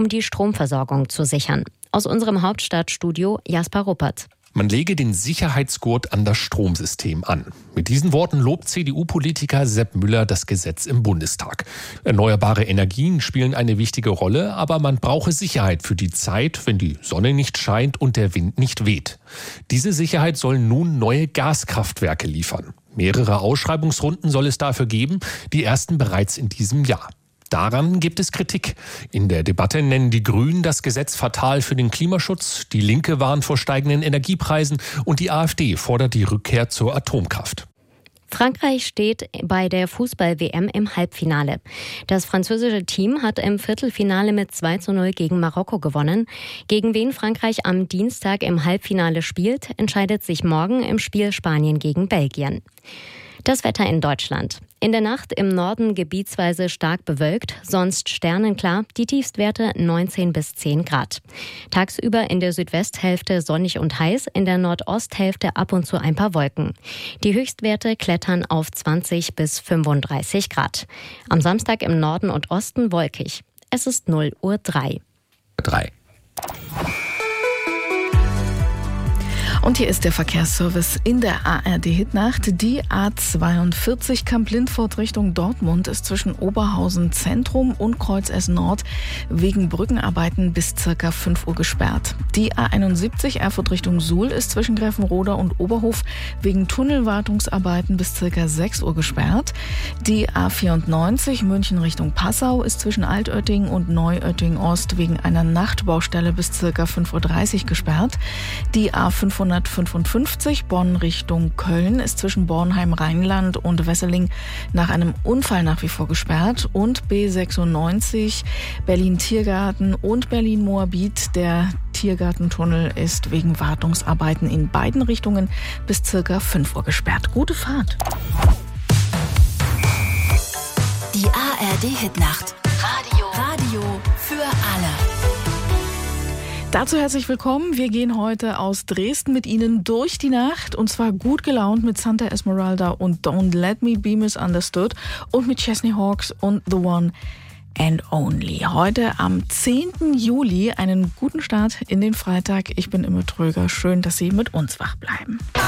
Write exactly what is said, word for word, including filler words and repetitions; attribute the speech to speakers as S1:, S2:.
S1: um die Stromversorgung zu sichern. Aus unserem Hauptstadtstudio Jasper Ruppert.
S2: Man lege den Sicherheitsgurt an das Stromsystem an. Mit diesen Worten lobt C D U-Politiker Sepp Müller das Gesetz im Bundestag. Erneuerbare Energien spielen eine wichtige Rolle, aber man brauche Sicherheit für die Zeit, wenn die Sonne nicht scheint und der Wind nicht weht. Diese Sicherheit sollen nun neue Gaskraftwerke liefern. Mehrere Ausschreibungsrunden soll es dafür geben, die ersten bereits in diesem Jahr. Daran gibt es Kritik. In der Debatte nennen die Grünen das Gesetz fatal für den Klimaschutz, die Linke warnt vor steigenden Energiepreisen und die AfD fordert die Rückkehr zur Atomkraft.
S1: Frankreich steht bei der Fußball-W M im Halbfinale. Das französische Team hat im Viertelfinale mit zwei zu null gegen Marokko gewonnen. Gegen wen Frankreich am Dienstag im Halbfinale spielt, entscheidet sich morgen im Spiel Spanien gegen Belgien. Das Wetter in Deutschland. In der Nacht im Norden gebietsweise stark bewölkt, sonst sternenklar, die Tiefstwerte neunzehn bis zehn Grad. Tagsüber in der Südwesthälfte sonnig und heiß, in der Nordosthälfte ab und zu ein paar Wolken. Die Höchstwerte klettern auf zwanzig bis fünfunddreißig Grad. Am Samstag im Norden und Osten wolkig. Es ist null Uhr drei.
S2: Drei.
S3: Und hier ist der Verkehrsservice in der A R D-Hitnacht. Die A zweiundvierzig Kamp-Lindfort Richtung Dortmund ist zwischen Oberhausen Zentrum und Kreuz S Nord wegen Brückenarbeiten bis circa fünf Uhr gesperrt. Die A einundsiebzig Erfurt Richtung Suhl ist zwischen Greffenroda und Oberhof wegen Tunnelwartungsarbeiten bis circa sechs Uhr gesperrt. Die A vierundneunzig München Richtung Passau ist zwischen Altötting und Neuötting Ost wegen einer Nachtbaustelle bis circa fünf Uhr dreißig gesperrt. Die A fünfhundertfünfundfünfzig Bonn Richtung Köln ist zwischen Bornheim-Rheinland und Wesseling nach einem Unfall nach wie vor gesperrt. Und B sechsundneunzig Berlin-Tiergarten und Berlin-Moabit. Der Tiergartentunnel ist wegen Wartungsarbeiten in beiden Richtungen bis circa fünf Uhr gesperrt. Gute Fahrt.
S4: Die A R D-Hitnacht. Radio. Radio für alle.
S3: Dazu herzlich willkommen. Wir gehen heute aus Dresden mit Ihnen durch die Nacht und zwar gut gelaunt mit Santa Esmeralda und Don't Let Me Be Misunderstood und mit Chesney Hawkes und The One and Only. Heute am zehnten Juli einen guten Start in den Freitag. Ich bin Imme Tröger. Schön, dass Sie mit uns wach bleiben.